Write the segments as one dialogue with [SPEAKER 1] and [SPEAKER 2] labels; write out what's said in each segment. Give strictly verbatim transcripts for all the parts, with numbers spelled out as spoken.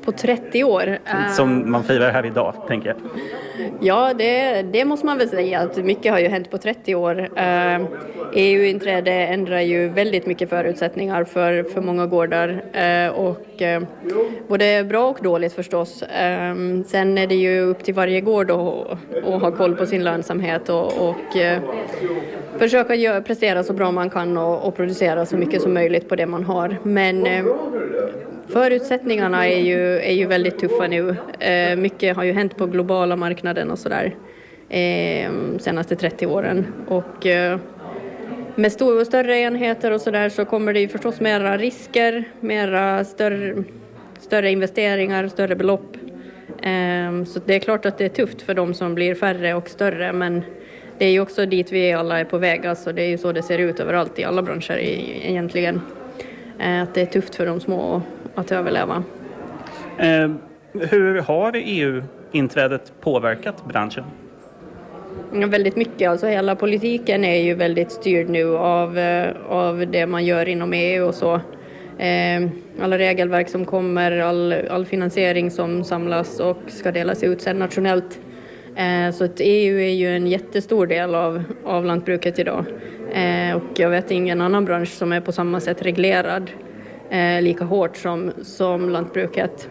[SPEAKER 1] På trettio år.
[SPEAKER 2] Som man firar här idag, tänker jag.
[SPEAKER 1] Ja, det, det måste man väl säga att mycket har ju hänt på trettio år. Eh, E U-inträde ändrar ju väldigt mycket förutsättningar för, för många gårdar eh, och eh, både bra och dåligt förstås. Eh, sen är det ju upp till varje gård att, att ha koll på sin lönsamhet och, och eh, försöka gör, prestera så bra man kan och, och producera så mycket som möjligt på det man har. Men eh, förutsättningarna är ju, är ju väldigt tuffa nu. Eh, mycket har ju hänt på globala marknaden och sådär eh, senaste trettio åren. Och eh, med stor, större enheter och sådär så kommer det ju förstås mera risker, mera större, större investeringar, större belopp. Eh, så det är klart att det är tufft för de som blir färre och större, men det är ju också dit vi alla är på väg. Alltså det är ju så det ser ut överallt i alla branscher egentligen. Eh, att det är tufft för de små att överleva.
[SPEAKER 2] Eh, hur har E U-inträdet påverkat branschen?
[SPEAKER 1] Ja, väldigt mycket. Alltså hela politiken är ju väldigt styrd nu av, av det man gör inom E U och så. Eh, alla regelverk som kommer, all, all finansiering som samlas och ska delas ut sen nationellt. Eh, så att E U är ju en jättestor del av, av lantbruket idag. Eh, och jag vet ingen annan bransch som är på samma sätt reglerad eh, lika hårt som, som lantbruket.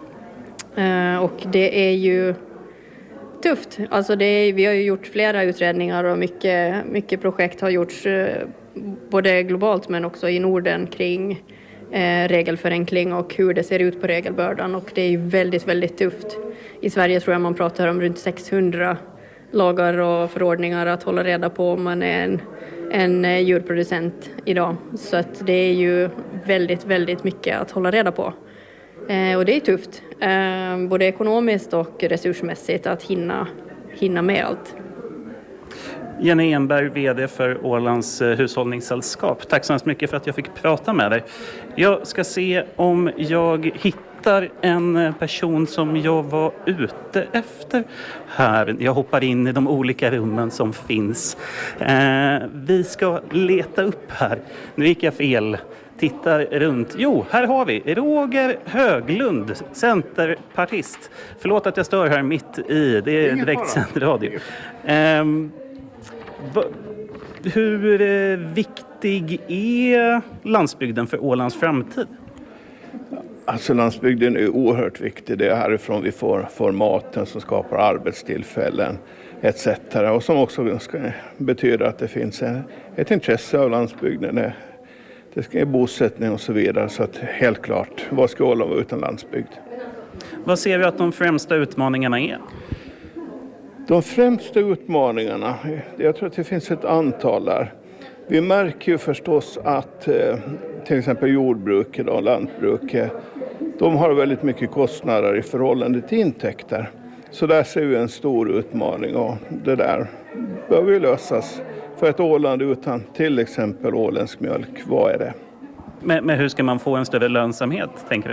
[SPEAKER 1] Eh, och det är ju tufft. Alltså det är, vi har ju gjort flera utredningar och mycket, mycket projekt har gjorts eh, både globalt men också i Norden kring eh, regelförenkling och hur det ser ut på regelbördan. Och det är ju väldigt, väldigt tufft. I Sverige tror jag man pratar om runt sexhundra lagar och förordningar att hålla reda på om man är en, en djurproducent idag. Så att det är ju väldigt, väldigt mycket att hålla reda på. Eh, och det är tufft, eh, både ekonomiskt och resursmässigt att hinna, hinna med allt.
[SPEAKER 2] Jenny Enberg, vd för Ålands hushållningssällskap. Tack så hemskt mycket för att jag fick prata med dig. Jag ska se om jag hittar en person som jag var ute efter här. Jag hoppar in i de olika rummen som finns. Eh, vi ska leta upp här. Nu gick jag fel. Tittar runt. Jo, här har vi Roger Höglund, centerpartist. Förlåt att jag stör här mitt i. Det är direktsänd radio. Um, va, hur eh, viktig är landsbygden för Ålands framtid?
[SPEAKER 3] Alltså landsbygden är oerhört viktig. Det är härifrån vi får, får maten som skapar arbetstillfällen et cetera. Och som också ska, betyder att det finns en, ett intresse av landsbygden. Det ska ge bosättning och så vidare, så att helt klart, vad ska Åland vara utan landsbygd?
[SPEAKER 2] Vad ser vi att de främsta utmaningarna är?
[SPEAKER 3] De främsta utmaningarna, jag tror att det finns ett antal där. Vi märker ju förstås att till exempel jordbruket och lantbruket, de har väldigt mycket kostnader i förhållande till intäkter. Så där ser vi en stor utmaning och det där behöver ju lösas. För ett Åland utan till exempel åländsk mjölk, vad är det?
[SPEAKER 2] Men, men hur ska man få en större lönsamhet, tänker du?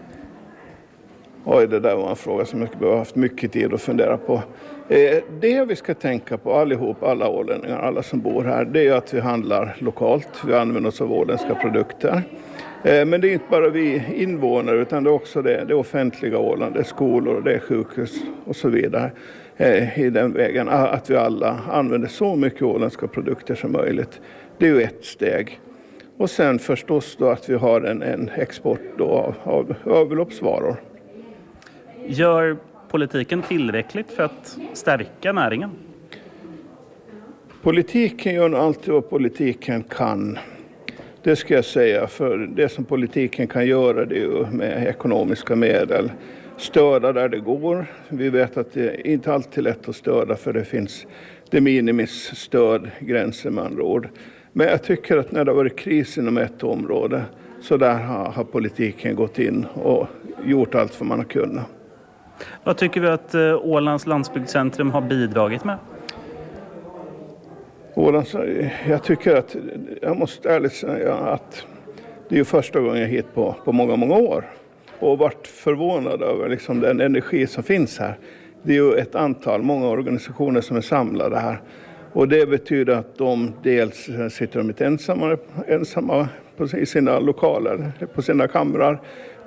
[SPEAKER 3] Oj, det där var en fråga som jag har haft mycket tid att fundera på. Eh, det vi ska tänka på allihop, alla ålänningar, alla som bor här, det är att vi handlar lokalt. Vi använder oss av åländska produkter. Eh, men det är inte bara vi invånare utan det är också det, det offentliga Åland, det är skolor, det är sjukhus och så vidare. I den vägen att vi alla använder så mycket åländska produkter som möjligt. Det är ju ett steg. Och sen förstås då att vi har en, en export då av, av överloppsvaror.
[SPEAKER 2] Gör politiken tillräckligt för att stärka näringen?
[SPEAKER 3] Politiken gör alltid vad politiken kan. Det ska jag säga, för det som politiken kan göra det är ju med ekonomiska medel. Stöda där det går. Vi vet att det inte alltid är lätt att stöda för det finns de minimis stödgränser med andra ord. Men jag tycker att när det har varit kris inom ett område så där har, har politiken gått in och gjort allt för man har kunnat.
[SPEAKER 2] Vad tycker vi att Ålands landsbygdscentrum har bidragit med?
[SPEAKER 3] Ålands, jag tycker att, jag måste ärligt säga att det är första gången jag är hit på, på många, många år. Och varit förvånad över liksom den energi som finns här. Det är ju ett antal, många organisationer som är samlade här. Och det betyder att de dels sitter de inte ensamma, ensamma på, i sina lokaler, på sina kamrar.